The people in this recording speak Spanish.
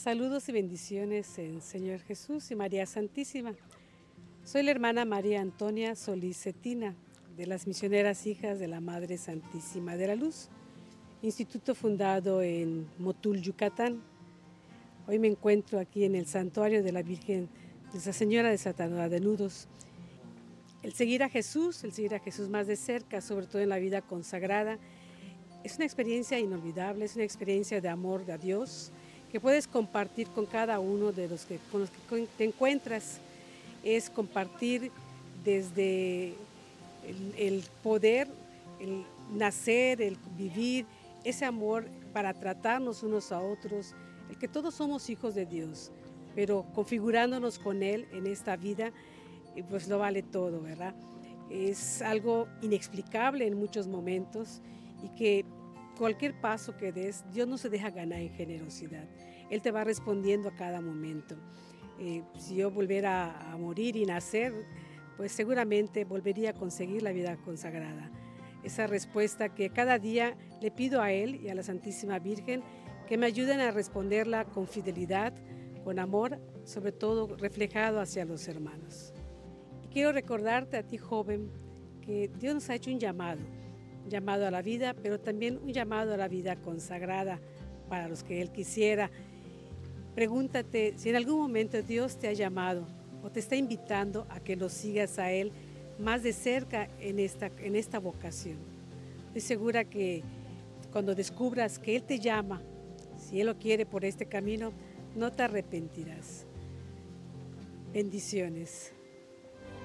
Saludos y bendiciones en Señor Jesús y María Santísima. Soy la hermana María Antonia Solís Cetina, de las Misioneras Hijas de la Madre Santísima de la Luz, instituto fundado en Motul, Yucatán. Hoy me encuentro aquí en el santuario de la Virgen de Nuestra Señora de Santa de Nudos. El seguir a Jesús más de cerca, sobre todo en la vida consagrada, es una experiencia inolvidable, es una experiencia de amor a Dios que puedes compartir con cada uno de los con los que te encuentras. Es compartir desde el poder, el nacer, el vivir, ese amor para tratarnos unos a otros, el que todos somos hijos de Dios, pero configurándonos con Él en esta vida, pues lo vale todo, ¿verdad? Es algo inexplicable en muchos momentos y que cualquier paso que des, Dios no se deja ganar en generosidad. Él te va respondiendo a cada momento. Si yo volviera a morir y nacer, pues seguramente volvería a conseguir la vida consagrada. Esa respuesta que cada día le pido a Él y a la Santísima Virgen que me ayuden a responderla con fidelidad, con amor, sobre todo reflejado hacia los hermanos. Y quiero recordarte a ti, joven, que Dios nos ha hecho un llamado a la vida, pero también un llamado a la vida consagrada para los que Él quisiera. Pregúntate si en algún momento Dios te ha llamado o te está invitando a que lo sigas a Él más de cerca en esta vocación. Estoy segura que cuando descubras que Él te llama, si Él lo quiere por este camino, no te arrepentirás. Bendiciones.